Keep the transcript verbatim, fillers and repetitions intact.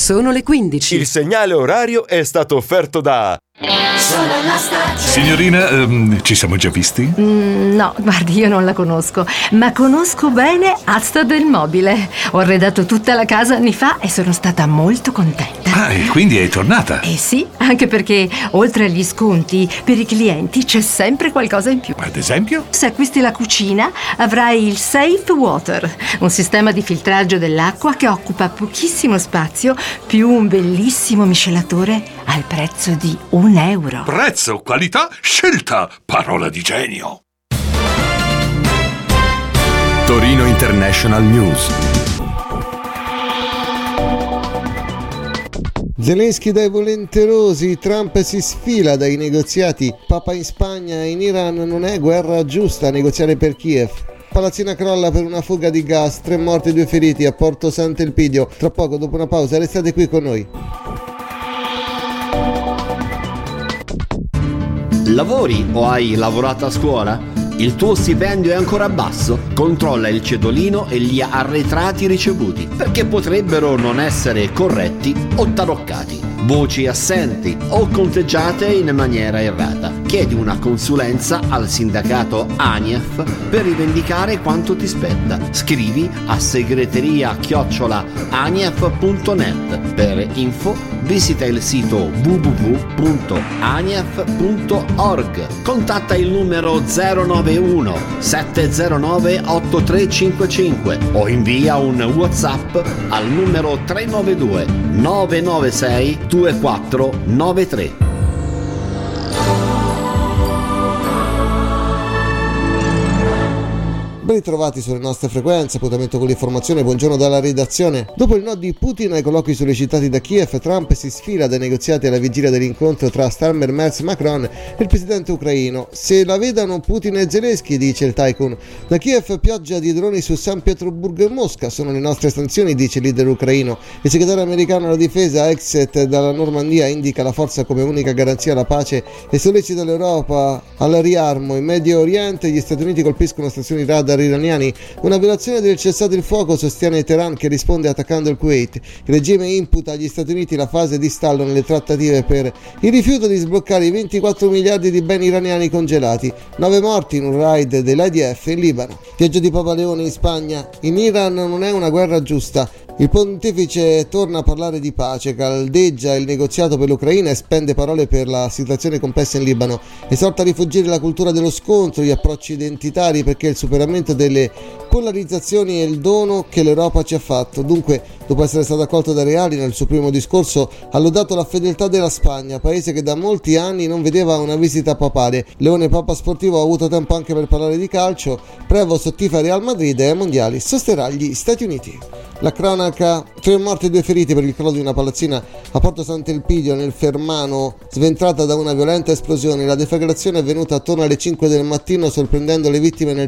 Sono le quindici. Il segnale orario è stato offerto da... Signorina, ehm, ci siamo già visti? Mm, no, guardi, io non la conosco, ma conosco bene Asta del Mobile. Ho arredato tutta la casa anni fa e sono stata molto contenta. Ah, e quindi è tornata? Eh sì, anche perché oltre agli sconti, per i clienti c'è sempre qualcosa in più. Ad esempio? Se acquisti la cucina, avrai il Safe Water, un sistema di filtraggio dell'acqua che occupa pochissimo spazio, più un bellissimo miscelatore al prezzo di un euro. Prezzo, qualità, scelta, parola di genio. Torino International News. Zelensky dai volenterosi, Trump si sfila dai negoziati, Papa in Spagna, in Iran non è guerra giusta negoziare per Kiev. Palazzina crolla per una fuga di gas, tre morti e due feriti a Porto Sant'Elpidio. Tra poco, dopo una pausa, restate qui con noi. Lavori o hai lavorato a scuola? Il tuo stipendio è ancora basso? Controlla il cedolino e gli arretrati ricevuti, perché potrebbero non essere corretti o taroccati. Voci assenti o conteggiate in maniera errata. Chiedi una consulenza al sindacato ANIEF per rivendicare quanto ti spetta. Scrivi a segreteria chiocciola anief punto net. Per info visita il sito w w w punto anief punto org. Contatta il numero zero nove uno sette zero nove otto tre cinque cinque o invia un WhatsApp al numero tre nove due nove nove sei due quattro nove tre. Ben ritrovati sulle nostre frequenze, appuntamento con l'informazione, buongiorno dalla redazione. Dopo il no di Putin ai colloqui sollecitati da Kiev, Trump si sfila dai negoziati alla vigilia dell'incontro tra Starmer, Merz, Macron e il presidente ucraino. Se la vedano Putin e Zelensky, dice il tycoon. Da Kiev pioggia di droni su San Pietroburgo e Mosca, sono le nostre sanzioni, dice il leader ucraino. Il segretario americano alla difesa, Exet dalla Normandia, indica la forza come unica garanzia alla pace e sollecita l'Europa al riarmo. In Medio Oriente gli Stati Uniti colpiscono stazioni radar iraniani, una violazione del cessate il fuoco, sostiene Teheran che risponde attaccando il Kuwait. Il regime imputa agli Stati Uniti la fase di stallo nelle trattative per il rifiuto di sbloccare i ventiquattro miliardi di beni iraniani congelati. Nove morti in un raid dell'I D F in Libano. Viaggio di Papa Leone in Spagna. In Iran non è una guerra giusta. Il pontefice torna a parlare di pace, caldeggia il negoziato per l'Ucraina e spende parole per la situazione complessa in Libano. Esorta a rifugire la cultura dello scontro, gli approcci identitari, perché il superamento delle polarizzazioni è il dono che l'Europa ci ha fatto. Dunque, dopo essere stato accolto da Reali nel suo primo discorso, ha lodato la fedeltà della Spagna, paese che da molti anni non vedeva una visita papale. Leone, Papa sportivo, ha avuto tempo anche per parlare di calcio. Prevost tifa Real Madrid e ai mondiali sosterrà gli Stati Uniti. La cronaca, tre morti e due feriti per il crollo di una palazzina a Porto Sant'Elpidio nel Fermano, sventrata da una violenta esplosione. La deflagrazione è avvenuta attorno alle cinque del mattino, sorprendendo le vittime nel